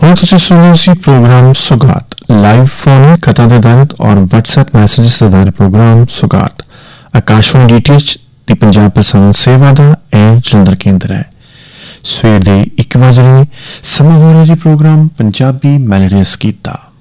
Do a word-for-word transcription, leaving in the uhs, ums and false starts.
ਹੁਣ ਤੁਸੀਂ ਸੁਣ ਰਹੇ ਸੀ ਪ੍ਰੋਗਰਾਮ ਸੁਗਾਤ ਲਾਈਵ ਫੋਨ ਕਥਾ ਆਧਾਰਿਤ ਔਰ WhatsApp ਮੈਸੇजेस ਆਧਾਰਿਤ ਪ੍ਰੋਗਰਾਮ ਸੁਗਾਤ ਆਕਾਸ਼ਵਾਣੀ ਡੀਟੀਐਚ ਦੀ ਪੰਜਾਬ ਪ੍ਰਸਾਰਣ ਸੇਵਾ ਦਾ ਇਹ ਜਲੰਧਰ ਕੇਂਦਰ ਹੈ। ਸਵੇਰ ਦੇ ਇੱਕ ਵਜੇ ਸਮਾਂ ਹੋ ਰਿਹਾ ਜੀ ਪ੍ਰੋਗਰਾਮ ਪੰਜਾਬੀ ਮੈਲੋਡੀਅਸ ਗੀਤ ਦਾ।